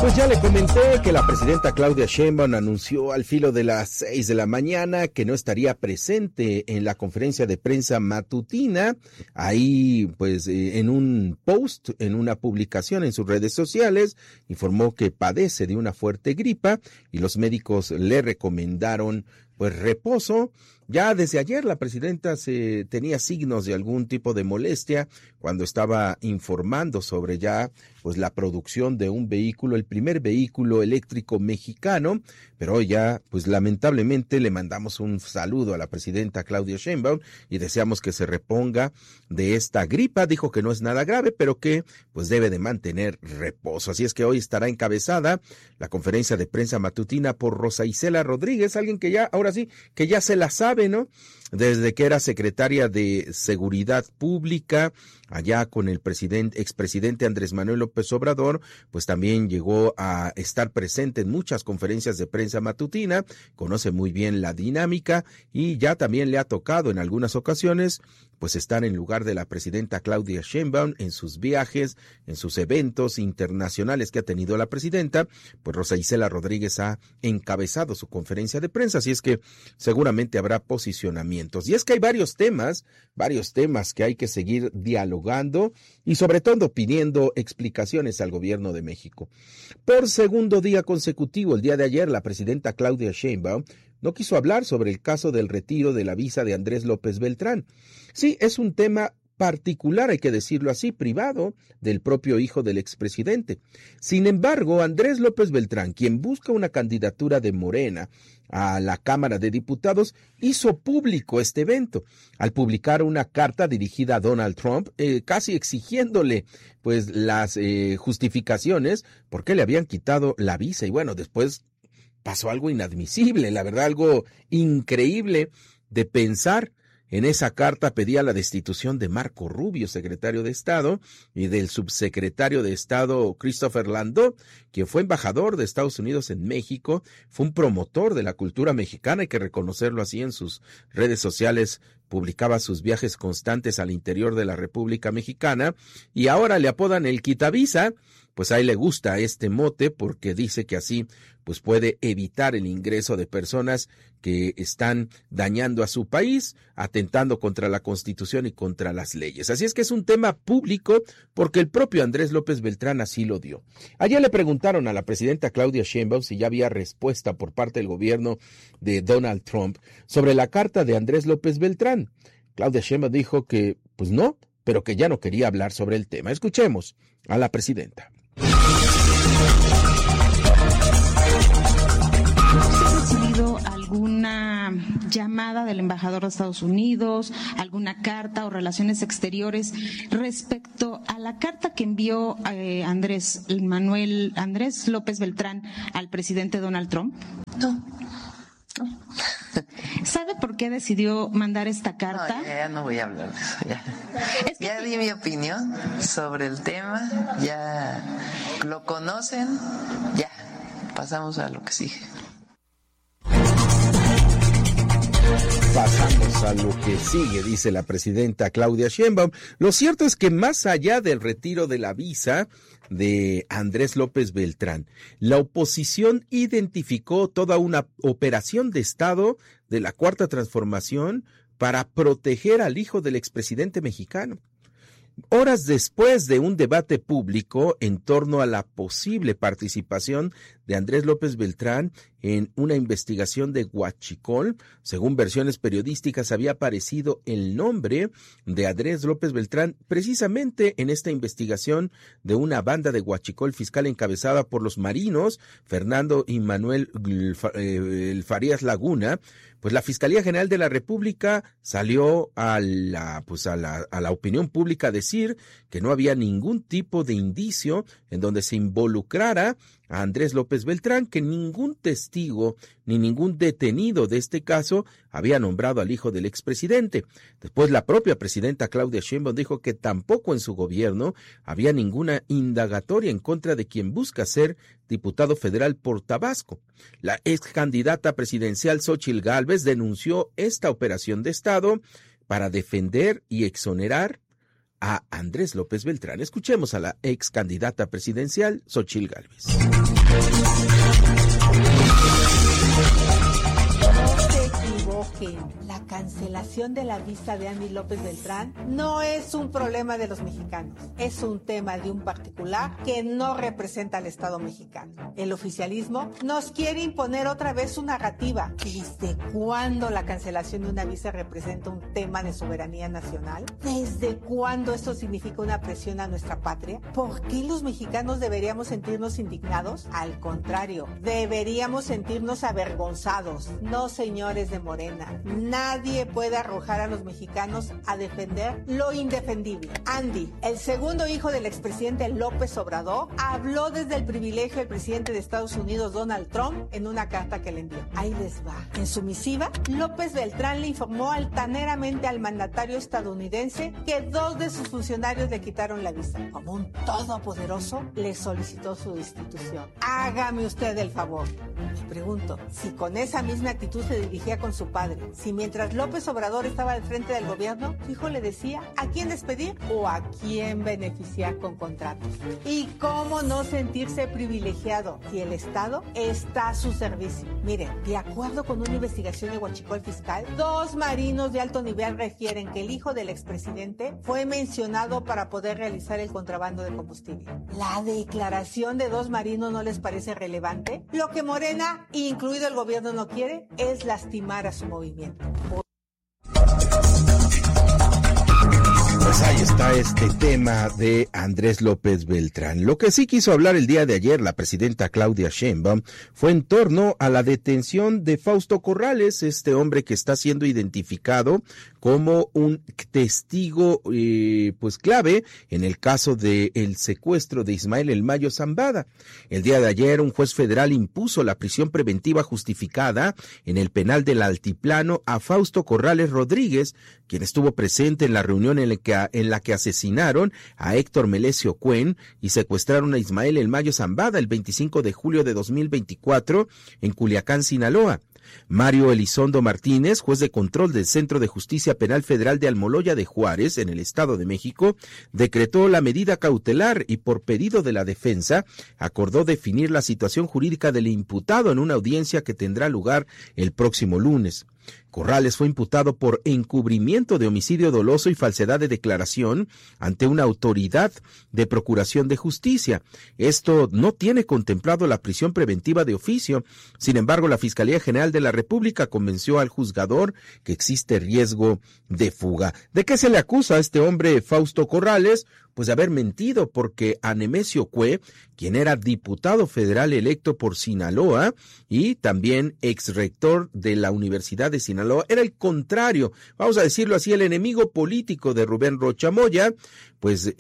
Pues ya le comenté que la presidenta Claudia Sheinbaum anunció al filo de las 6 de la mañana que no estaría presente en la conferencia de prensa matutina. Ahí, pues, en un post, en una publicación en sus redes sociales, informó que padece de una fuerte gripa y los médicos le recomendaron, pues, reposo. Ya desde ayer la presidenta tenía signos de algún tipo de molestia cuando estaba informando sobre ya pues la producción de un vehículo, el primer vehículo eléctrico mexicano, pero hoy ya pues lamentablemente le mandamos un saludo a la presidenta Claudia Sheinbaum y deseamos que se reponga de esta gripa. Dijo que no es nada grave, pero que pues debe de mantener reposo. Así es que hoy estará encabezada la conferencia de prensa matutina por Rosa Isela Rodríguez, alguien que ya, ahora sí, que ya se la sabe, ¿no? Desde que era secretaria de Seguridad Pública, allá con el expresidente Andrés Manuel López Obrador, pues también llegó a estar presente en muchas conferencias de prensa matutina, conoce muy bien la dinámica y ya también le ha tocado en algunas ocasiones, pues estar en lugar de la presidenta Claudia Sheinbaum en sus viajes, en sus eventos internacionales que ha tenido la presidenta, pues Rosa Isela Rodríguez ha encabezado su conferencia de prensa, así es que seguramente habrá posicionamientos. Y es que hay varios temas que hay que seguir dialogando y sobre todo pidiendo explicaciones al gobierno de México. Por segundo día consecutivo, el día de ayer, la presidenta Claudia Sheinbaum no quiso hablar sobre el caso del retiro de la visa de Andrés López Beltrán. Sí, es un tema particular, hay que decirlo así, privado, del propio hijo del expresidente. Sin embargo, Andrés López Beltrán, quien busca una candidatura de Morena a la Cámara de Diputados, hizo público este evento al publicar una carta dirigida a Donald Trump, casi exigiéndole pues las justificaciones por qué le habían quitado la visa. Y bueno, después pasó algo inadmisible, la verdad, algo increíble de pensar. En esa carta pedía la destitución de Marco Rubio, secretario de Estado, y del subsecretario de Estado Christopher Landau, quien fue embajador de Estados Unidos en México, fue un promotor de la cultura mexicana, hay que reconocerlo así, en sus redes sociales publicaba sus viajes constantes al interior de la República Mexicana, y ahora le apodan el quitavisa. Pues a él le gusta este mote porque dice que así pues puede evitar el ingreso de personas que están dañando a su país, atentando contra la Constitución y contra las leyes. Así es que es un tema público porque el propio Andrés López Beltrán así lo dio. Ayer le preguntaron a la presidenta Claudia Sheinbaum si ya había respuesta por parte del gobierno de Donald Trump sobre la carta de Andrés López Beltrán. Claudia Sheinbaum dijo que pues no, pero que ya no quería hablar sobre el tema. Escuchemos a la presidenta. ¿Ha recibido alguna llamada del embajador de Estados Unidos, alguna carta o relaciones exteriores respecto a la carta que envió Andrés López Beltrán al presidente Donald Trump? No. ¿Sabe por qué decidió mandar esta carta? No, ya no voy a hablar de eso. Ya di mi opinión sobre el tema, ya lo conocen, ya pasamos a lo que sigue. Pasamos a lo que sigue, dice la presidenta Claudia Sheinbaum. Lo cierto es que más allá del retiro de la visa de Andrés López Beltrán, la oposición identificó toda una operación de Estado de la Cuarta Transformación para proteger al hijo del expresidente mexicano. Horas después de un debate público en torno a la posible participación de Andrés López Beltrán en una investigación de Huachicol, según versiones periodísticas había aparecido el nombre de Andrés López Beltrán precisamente en esta investigación de una banda de Huachicol fiscal encabezada por los marinos Fernando y Manuel Farías Laguna. Pues la Fiscalía General de la República salió a la opinión pública a decir que no había ningún tipo de indicio en donde se involucrara a Andrés López Beltrán, que ningún testigo ni ningún detenido de este caso había nombrado al hijo del expresidente. Después la propia presidenta Claudia Sheinbaum dijo que tampoco en su gobierno había ninguna indagatoria en contra de quien busca ser diputado federal por Tabasco. La ex candidata presidencial Xóchitl Gálvez denunció esta operación de Estado para defender y exonerar a Andrés López Beltrán. Escuchemos a la ex candidata presidencial Xóchitl Gálvez. La cancelación de la visa de Andy López Beltrán no es un problema de los mexicanos, es un tema de un particular que no representa al Estado mexicano. El oficialismo nos quiere imponer otra vez su narrativa. ¿Desde cuándo la cancelación de una visa representa un tema de soberanía nacional? ¿Desde cuándo esto significa una presión a nuestra patria? ¿Por qué los mexicanos deberíamos sentirnos indignados? Al contrario, deberíamos sentirnos avergonzados. No, señores de Morena, nadie puede arrojar a los mexicanos a defender lo indefendible. Andy, el segundo hijo del expresidente López Obrador, habló desde el privilegio del presidente de Estados Unidos, Donald Trump, en una carta que le envió. Ahí les va. En su misiva, López Beltrán le informó altaneramente al mandatario estadounidense que 2 de sus funcionarios le quitaron la visa. Como un todopoderoso, le solicitó su destitución. Hágame usted el favor. Le pregunto, si con esa misma actitud se dirigía con su padre, si mientras López Obrador estaba al frente del gobierno, su hijo le decía a quién despedir o a quién beneficiar con contratos. Y cómo no sentirse privilegiado si el Estado está a su servicio. Miren, de acuerdo con una investigación de Huachicol Fiscal, 2 marinos de alto nivel refieren que el hijo del expresidente fue mencionado para poder realizar el contrabando de combustible. ¿La declaración de 2 marinos no les parece relevante? Lo que Morena, incluido el gobierno, no quiere es lastimar a su movimiento. Pues ahí está este tema de Andrés López Beltrán. Lo que sí quiso hablar el día de ayer la presidenta Claudia Sheinbaum fue en torno a la detención de Fausto Corrales, este hombre que está siendo identificado como un testigo pues clave en el caso del secuestro de Ismael El Mayo Zambada. El día de ayer un juez federal impuso la prisión preventiva justificada en el penal del Altiplano a Fausto Corrales Rodríguez, quien estuvo presente en la reunión en la que asesinaron a Héctor Melesio Cuen y secuestraron a Ismael El Mayo Zambada el 25 de julio de 2024 en Culiacán, Sinaloa. Mario Elizondo Martínez, juez de control del Centro de Justicia Penal Federal de Almoloya de Juárez, en el Estado de México, decretó la medida cautelar y por pedido de la defensa acordó definir la situación jurídica del imputado en una audiencia que tendrá lugar el próximo lunes. Corrales fue imputado por encubrimiento de homicidio doloso y falsedad de declaración ante una autoridad de procuración de justicia. Esto no tiene contemplado la prisión preventiva de oficio. Sin embargo, la Fiscalía General de la República convenció al juzgador que existe riesgo de fuga. ¿De qué se le acusa a este hombre Fausto Corrales? Pues de haber mentido, porque a Nemesio Cue, quien era diputado federal electo por Sinaloa y también exrector de la Universidad de Sinaloa, era el contrario, vamos a decirlo así, el enemigo político de Rubén Rocha Moya. Pues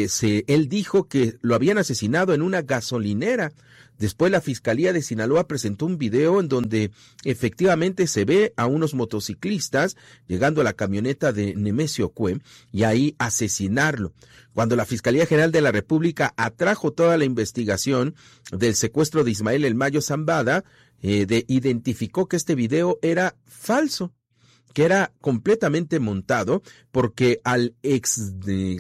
él dijo que lo habían asesinado en una gasolinera. Después la Fiscalía de Sinaloa presentó un video en donde efectivamente se ve a unos motociclistas llegando a la camioneta de Nemesio Cue y ahí asesinarlo. Cuando la Fiscalía General de la República atrajo toda la investigación del secuestro de Ismael El Mayo Zambada, identificó que este video era falso, que era completamente montado, porque al ex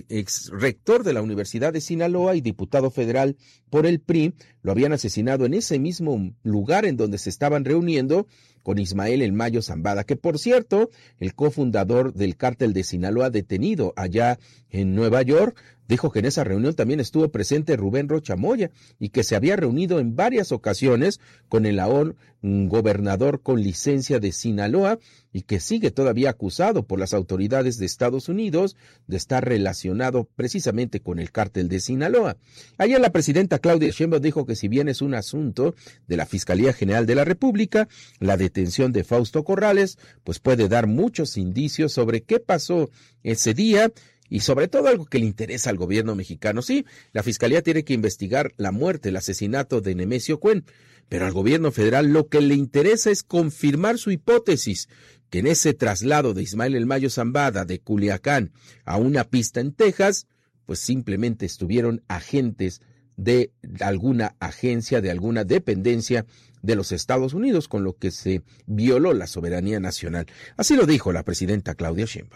rector de la Universidad de Sinaloa y diputado federal por el PRI lo habían asesinado en ese mismo lugar en donde se estaban reuniendo con Ismael El Mayo Zambada, que por cierto, el cofundador del cártel de Sinaloa detenido allá en Nueva York, dijo que en esa reunión también estuvo presente Rubén Rocha Moya y que se había reunido en varias ocasiones con el ahora gobernador con licencia de Sinaloa y que sigue todavía acusado por las autoridades de Estados Unidos de estar relacionado precisamente con el cártel de Sinaloa. Ayer la presidenta Claudia Sheinbaum dijo que si bien es un asunto de la Fiscalía General de la República, la detención de Fausto Corrales pues puede dar muchos indicios sobre qué pasó ese día y sobre todo algo que le interesa al gobierno mexicano. Sí, la Fiscalía tiene que investigar la muerte, el asesinato de Nemesio Cuen, pero al gobierno federal lo que le interesa es confirmar su hipótesis, que en ese traslado de Ismael El Mayo Zambada de Culiacán a una pista en Texas, pues simplemente estuvieron agentes de alguna agencia, de alguna dependencia de los Estados Unidos, con lo que se violó la soberanía nacional. Así lo dijo la presidenta Claudia Sheinbaum.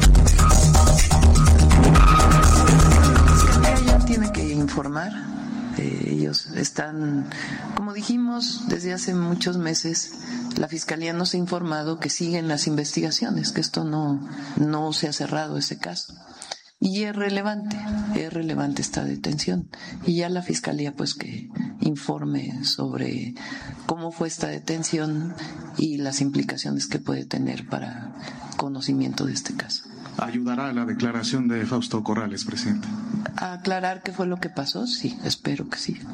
Ella tiene que informar Ellos están, como dijimos, desde hace muchos meses, la Fiscalía nos ha informado que siguen las investigaciones, que esto no se ha cerrado ese caso. Y es relevante esta detención. Y ya la Fiscalía pues que informe sobre cómo fue esta detención y las implicaciones que puede tener para conocimiento de este caso. ¿Ayudará a la declaración de Fausto Corrales, presidente? ¿A aclarar qué fue lo que pasó? Sí, espero que sí.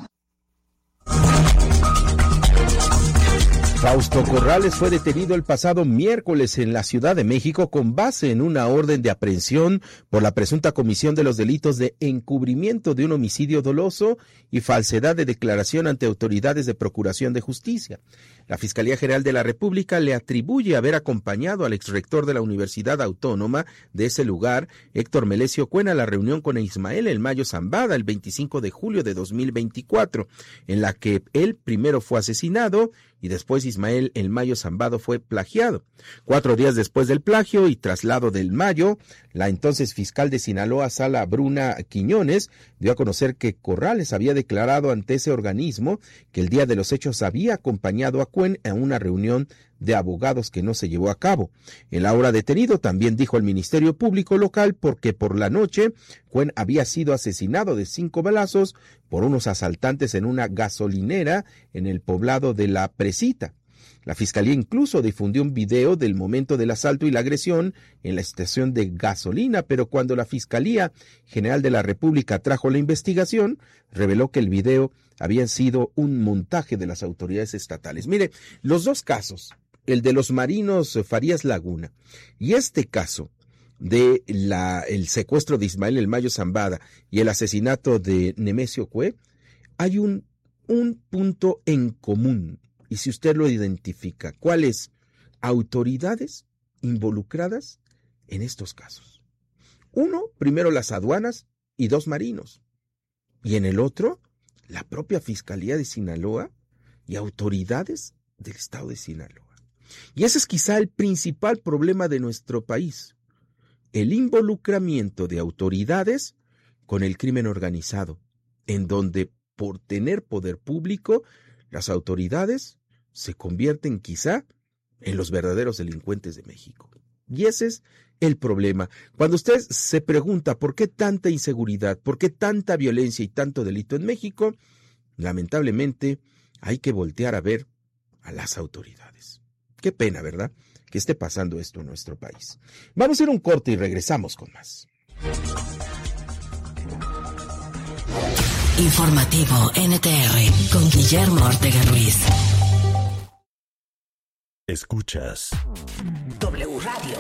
Fausto Corrales fue detenido el pasado miércoles en la Ciudad de México con base en una orden de aprehensión por la presunta comisión de los delitos de encubrimiento de un homicidio doloso y falsedad de declaración ante autoridades de procuración de justicia. La Fiscalía General de la República le atribuye haber acompañado al exrector de la Universidad Autónoma de ese lugar, Héctor Melesio Cuen, a la reunión con Ismael El Mayo Zambada el 25 de julio de 2024, en la que él primero fue asesinado y después Ismael El Mayo Zambada fue plagiado. 4 días después del plagio y traslado del Mayo, la entonces fiscal de Sinaloa, Sala Bruna Quiñones, dio a conocer que Corrales había declarado ante ese organismo que el día de los hechos había acompañado a Cuen a una reunión de abogados que no se llevó a cabo. El ahora detenido también dijo al Ministerio Público local porque por la noche Cuen había sido asesinado de 5 balazos por unos asaltantes en una gasolinera en el poblado de La Presita. La Fiscalía incluso difundió un video del momento del asalto y la agresión en la estación de gasolina, pero cuando la Fiscalía General de la República trajo la investigación, reveló que el video había sido un montaje de las autoridades estatales. Mire, los dos casos, el de los marinos Farías Laguna y este caso de el secuestro de Ismael El Mayo Zambada y el asesinato de Nemesio Cue, hay un punto en común. Y si usted lo identifica, ¿cuáles autoridades involucradas en estos casos? Uno, primero las aduanas y 2 marinos. Y en el otro, la propia Fiscalía de Sinaloa y autoridades del estado de Sinaloa. Y ese es quizá el principal problema de nuestro país, el involucramiento de autoridades con el crimen organizado, en donde por tener poder público, las autoridades se convierten quizá en los verdaderos delincuentes de México. Y ese es el problema. Cuando usted se pregunta por qué tanta inseguridad, por qué tanta violencia y tanto delito en México, lamentablemente hay que voltear a ver a las autoridades. Qué pena, ¿verdad?, que esté pasando esto en nuestro país. Vamos a ir a un corte y regresamos con más. Informativo NTR con Guillermo Ortega Ruiz. Escuchas W Radio.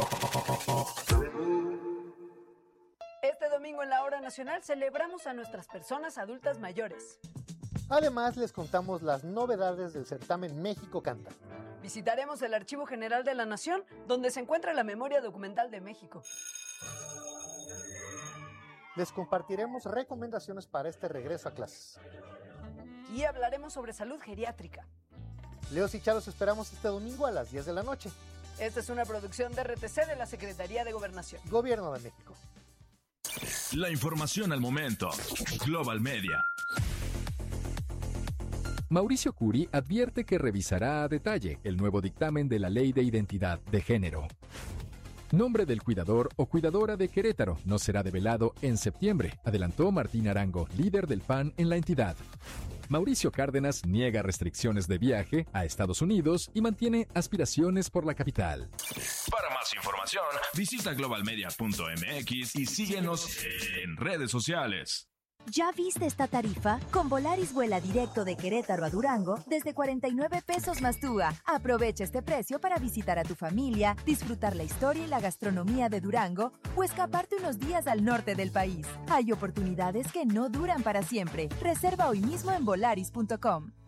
Este domingo en la Hora Nacional celebramos a nuestras personas adultas mayores. Además, les contamos las novedades del certamen México Canta. Visitaremos el Archivo General de la Nación, donde se encuentra la memoria documental de México. Les compartiremos recomendaciones para este regreso a clases. Y hablaremos sobre salud geriátrica. Leos y Charos esperamos este domingo a las 10 de la noche. Esta es una producción de RTC de la Secretaría de Gobernación. Gobierno de México. La información al momento. Global Media. Mauricio Curi advierte que revisará a detalle el nuevo dictamen de la Ley de Identidad de Género. Nombre del cuidador o cuidadora de Querétaro no será develado en septiembre, adelantó Martín Arango, líder del PAN en la entidad. Mauricio Cárdenas niega restricciones de viaje a Estados Unidos y mantiene aspiraciones por la capital. Para más información, visita globalmedia.mx y síguenos en redes sociales. ¿Ya viste esta tarifa? Con Volaris vuela directo de Querétaro a Durango desde 49 pesos más TUA. Aprovecha este precio para visitar a tu familia, disfrutar la historia y la gastronomía de Durango o escaparte unos días al norte del país. Hay oportunidades que no duran para siempre. Reserva hoy mismo en volaris.com.